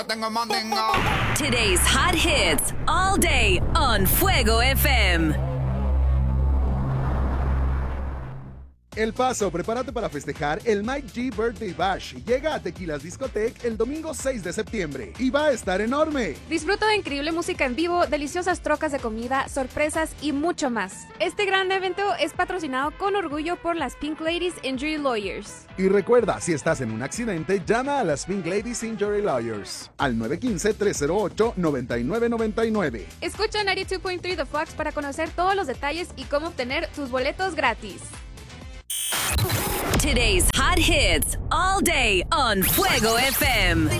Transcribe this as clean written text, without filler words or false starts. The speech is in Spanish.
Today's hot hits all day on Fuego FM. El Paso, prepárate para festejar el Mike G Birthday Bash. Llega a Tequilas Discotech el domingo 6 de septiembre y va a estar enorme. Disfruta de increíble música en vivo, deliciosas trocas de comida, sorpresas y mucho más. Este gran evento es patrocinado con orgullo por las Pink Ladies Injury Lawyers. Y recuerda, si estás en un accidente, llama a las Pink Ladies Injury Lawyers al 915-308-9999. Escucha 92.3 The Fox para conocer todos los detalles y cómo obtener tus boletos gratis. Today's hot hits all day on Fuego FM.